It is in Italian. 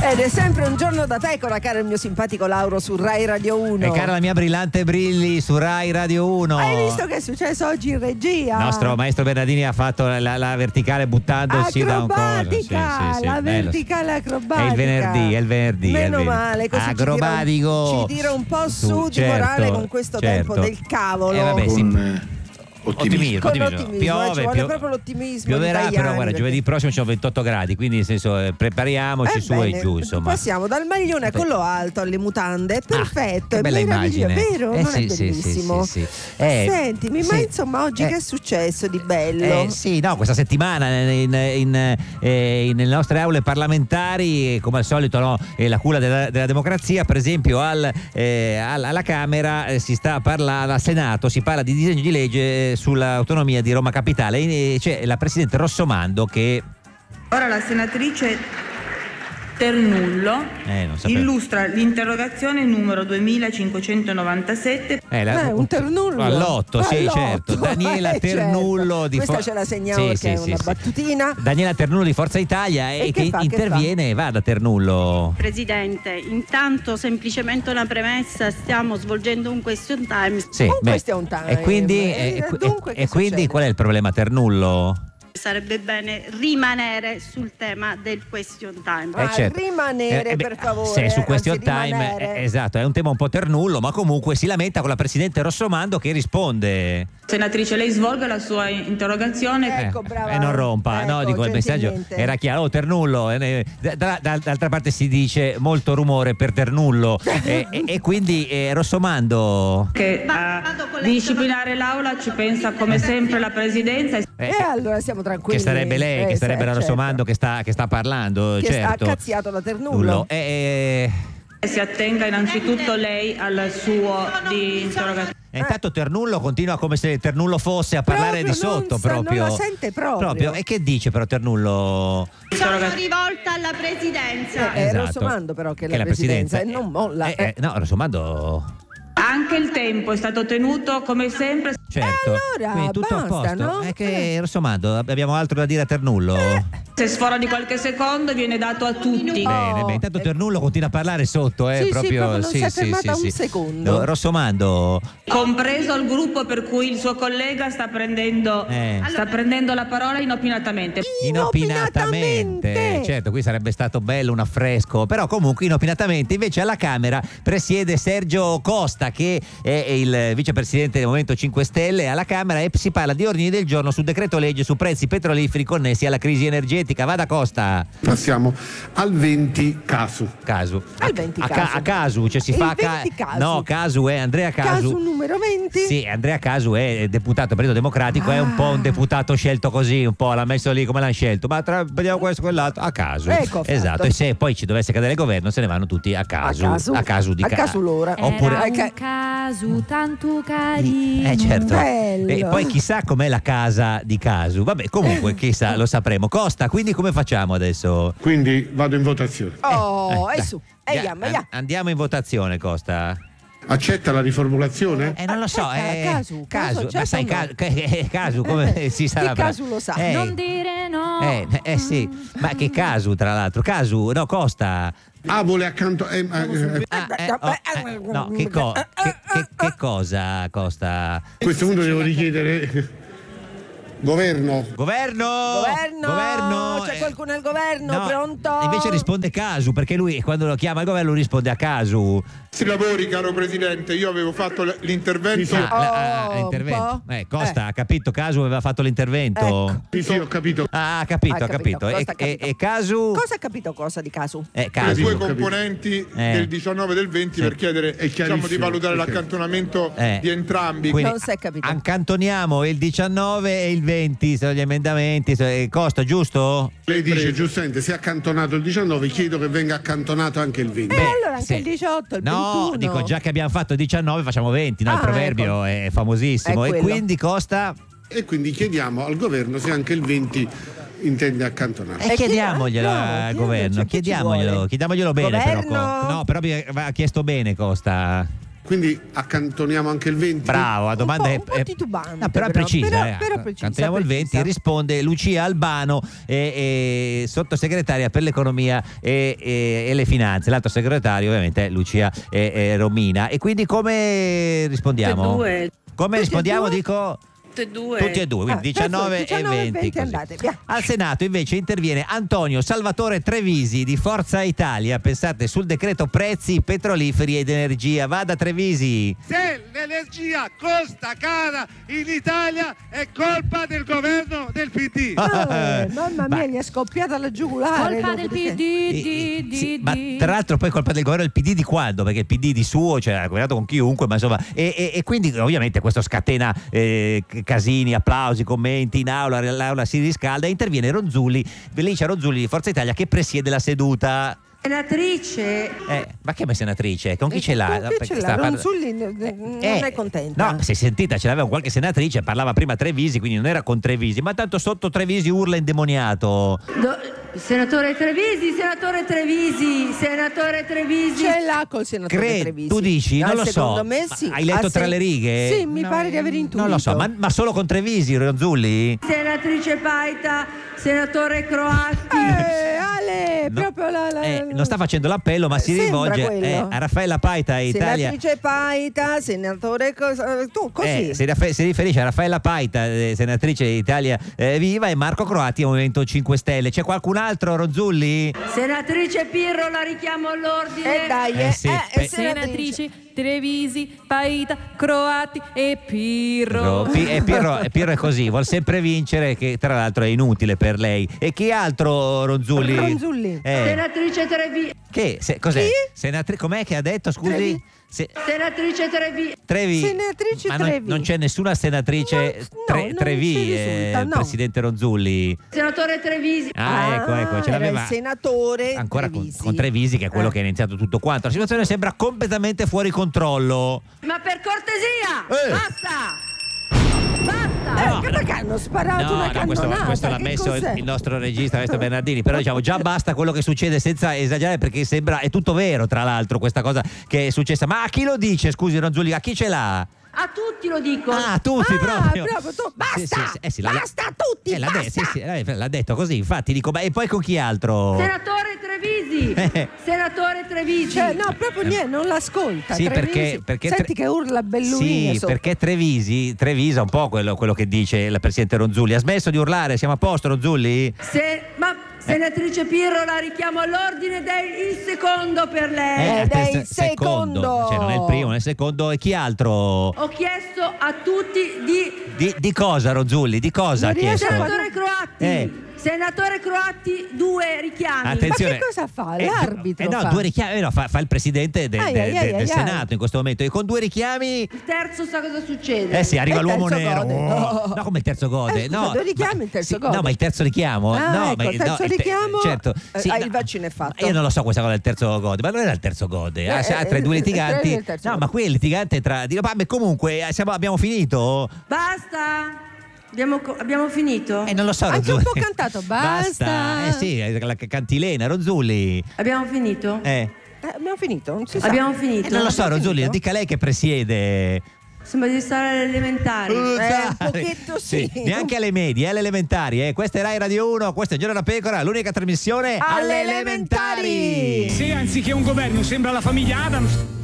Ed è sempre un giorno da pecora, caro il mio simpatico Lauro su Rai Radio 1. E cara la mia brillante Brilli su Rai Radio 1. Hai visto che è successo oggi in regia? Il nostro maestro Bernardini ha fatto la verticale buttandosi da un coso. La verticale acrobatica. È il venerdì. Meno male, così acrobatico. Ci tira un po' su di morale con questo tempo del cavolo. Vabbè, sì. Ottimismo. Piove, proprio l'ottimismo. Pioverà, però guarda, giovedì prossimo c'è 28 gradi, quindi nel senso prepariamoci su e giù, insomma. Passiamo dal maglione a collo alto alle mutande, perfetto, che bella immagine, vero? Non sì, è bellissimo? Sì. Sentimi, ma insomma oggi che è successo di bello? Questa settimana nelle nostre aule parlamentari, come al solito, la culla della democrazia, per esempio alla Camera si sta parlando, al Senato si parla di disegno di legge sull'autonomia di Roma Capitale, e c'è la presidente Rossomando che ora la senatrice Ternullo illustra l'interrogazione numero 2597. Un Ternullo all'8, sì, certo. Daniela Ternullo di questa ce la segniamo perché è una battutina. Daniela Ternullo di Forza Italia e che interviene. Vada Ternullo. Presidente, intanto semplicemente una premessa: stiamo svolgendo un question time. Question time. E quindi qual è il problema, Ternullo? Sarebbe bene rimanere sul tema del question time. Rimanere, per favore. Su question time, esatto, è un tema un po' ternullo, ma comunque si lamenta con la presidente Rossomando che risponde. Senatrice, lei svolga la sua interrogazione. Ecco, brava. E non rompa, dico, il messaggio era chiaro. Ternullo, d'altra parte si dice molto rumore per Ternullo e quindi Rossomando che a disciplinare l'aula ci pensa come sempre la presidenza. E allora siamo tranquilli. Che sarebbe lei, che sarebbe la Rossomando che sta parlando, che certo. Ha cazziato la Ternullo. Si attenga innanzitutto lei al suo di interrogazione. Intanto Ternullo continua come se Ternullo fosse a parlare di sotto, proprio. Non la sente proprio. E che dice però Ternullo? Sono rivolta alla presidenza. È Rossomando però che è la presidenza e non molla. No, Rossomando. Anche il tempo è stato tenuto come sempre. Certo. Allora, quindi tutto basta, a posto. no? È che Rossomando, abbiamo altro da dire a Ternullo? Se sfora di qualche secondo viene dato a tutti. Bene, intanto Ternullo continua a parlare sotto, proprio non si è fermata un secondo. Rossomando. Compreso il gruppo per cui il suo collega sta prendendo la parola inopinatamente. Inopinatamente. Certo, qui sarebbe stato bello un affresco, però comunque inopinatamente. Invece alla Camera presiede Sergio Costa, che è il vicepresidente del Movimento 5 Stelle alla Camera, e si parla di ordini del giorno su decreto legge su prezzi petroliferi connessi alla crisi energetica. Vada Costa. Passiamo al 20 Casu. Al 20 a Casu, cioè si fa Casu. Casu è Andrea Casu. Casu numero 20. Sì, Andrea Casu è deputato del Partito Democratico, è un po' un deputato scelto così, un po' l'ha messo lì come l'hanno scelto, ma vediamo questo quell'altro a caso. Esatto, e se poi ci dovesse cadere il governo se ne vanno tutti a casu di casu loro. Oppure un casu tanto carino. Certo. Bello. E poi chissà com'è la casa di Casu. Vabbè, comunque chissà, lo sapremo. Costa, quindi come facciamo adesso? Quindi vado in votazione. Su. Andiamo in votazione, Costa. Accetta la riformulazione? Non lo so, casu, ma sai casu come si sarà? Che casu lo sa? Non dire no. Sì, ma che casu tra l'altro? Casu, no, Costa. Vuole accanto. No, che cosa, Costa? Questo punto devo richiedere. Governo. C'è qualcuno al governo? No, pronto? Invece risponde Casu, perché lui quando lo chiama il governo risponde a Casu. Si lavori, caro Presidente, io avevo fatto l'intervento. L'intervento. Costa ha capito, Casu aveva fatto l'intervento. Sì, ho capito. Ha capito. E Casu? Cosa ha capito cosa di Casu? Le due componenti del 19 e del 20 per chiedere di valutare l'accantonamento di entrambi. Quindi non si è capito. Accantoniamo il 19 e il 20, sono gli emendamenti. Costa, giusto? Lei dice giustamente, se è accantonato il 19 chiedo che venga accantonato anche il 20. Allora anche il 18, il 21. No, dico già che abbiamo fatto il 19 facciamo 20, no? Il proverbio è famosissimo. E quindi Costa? E quindi chiediamo al governo se anche il 20 intende accantonare. E chiediamoglielo al governo, chiediamoglielo bene. Governo? Però va chiesto bene, Costa. Quindi accantoniamo anche il 20? Bravo, la domanda un po' titubante. No, però è precisa. Però precisa, Cantoniamo il 20, risponde Lucia Albano, sottosegretaria per l'economia e le finanze. L'altro segretario ovviamente è Lucia Romina. E quindi come rispondiamo? Come rispondiamo? Dico... Tutti e due, quindi 19 e 20 andate, Al Senato invece interviene Antonio Salvatore Trevisi di Forza Italia. Pensate sul decreto prezzi petroliferi ed energia. Vada Trevisi. Se l'energia costa cara in Italia è colpa del governo del PD. Mamma mia, gli è scoppiata la giugulare. Colpa del PD. Ma tra l'altro poi colpa del governo del PD di quando? Perché il PD di suo, cioè ha governato con chiunque, ma insomma, e quindi ovviamente questo scatena casini, applausi, commenti in aula, l'aula si riscalda e interviene Ronzulli, Licia Ronzulli di Forza Italia, che presiede la seduta. Senatrice. Ma che senatrice? Con chi ce l'ha? Ronzulli non è contenta. No, si è sentita, ce l'aveva qualche senatrice, parlava prima Trevisi, quindi non era con Trevisi, ma tanto sotto Trevisi urla indemoniato. Senatore Trevisi. Ce l'ha col senatore Trevisi. Tu dici? Non lo so. Secondo me sì. Hai letto tra le righe? Sì, mi pare di aver intuito. Non lo so, ma solo con Trevisi, Ronzulli? Senatrice Paita, senatore Croatti. Ale, proprio non sta facendo l'appello, ma si rivolge a Raffaella Paita, Italia. Senatrice Paita, senatore tu così. Si riferisce a Raffaella Paita, senatrice di Italia Viva, e Marco Croatti, Movimento 5 Stelle. C'è qualcun altro, Ronzulli? Senatrice Pirro, la richiamo all'ordine. Senatrici Trevisi, Paita, Croatti e Pirro. Pirro è così, vuol sempre vincere, che tra l'altro è inutile per lei. E chi altro, Ronzulli? Senatrice Trevisi. Cos'è? Com'è che ha detto, scusi? Senatrice Trevi. Senatrice ma Trevi. Non c'è nessuna senatrice Trevi, presidente Ronzulli. Senatore Trevisi. Ecco, ce l'aveva il senatore ancora Trevisi. Con Trevisi, che è quello che ha iniziato tutto quanto. La situazione sembra completamente fuori controllo. Ma per cortesia, basta! Perché hanno sparato una cannonata? Questo l'ha messo il nostro regista Ernesto Bernardini. Però diciamo già basta quello che succede, senza esagerare, perché è tutto vero, tra l'altro, questa cosa che è successa. Ma a chi lo dice, scusi Ronzulli, a chi ce l'ha? A tutti lo dico. A tutti proprio. Tu. Basta! Basta a tutti! L'ha detto così, infatti dico, e poi con chi altro? Senatore Trevisi. Senatore Trevisi. No, proprio niente, non l'ascolta. Sì, Trevisi. perché senti che urla Belluni. Sì, perché Trevisa un po' quello che dice il presidente Ronzulli. Ha smesso di urlare, siamo a posto, Ronzulli? Senatrice Pirro, la richiamo all'ordine, il secondo per lei. Il secondo. Cioè non è il primo, è il secondo. E chi altro? Ho chiesto a tutti di cosa, Ronzulli? Di cosa ha chiesto? Senatore Croatti. Senatore Croatti, 2 richiami. Attenzione. Ma che cosa fa? L'arbitro fa? 2 richiami, fa il presidente del Senato in questo momento. E con 2 richiami... Il terzo sa cosa succede? Arriva l'uomo nero. No, come il terzo gode? 2 richiami, il terzo gode. No, ma il terzo richiamo. Il terzo richiamo. Certo. Il vaccino è fatto. Io non lo so questa cosa del terzo gode, ma non era il terzo gode. Tra i 2 litiganti. No, ma qui è il litigante tra... comunque, abbiamo finito? Basta! Abbiamo finito? Non lo so, anche Ronzulli. un po' cantato, basta. La cantilena, Ronzulli. Abbiamo finito? Abbiamo finito? Non si sa. Abbiamo finito? Non lo so, Ronzulli, dica lei che presiede. Sembra di stare alle elementari. Un pochetto sì. Neanche alle medie, alle elementari. Questa è Rai Radio 1, questa è Giorno da Pecora, l'unica trasmissione alle elementari. Se anziché un governo sembra la famiglia Adams.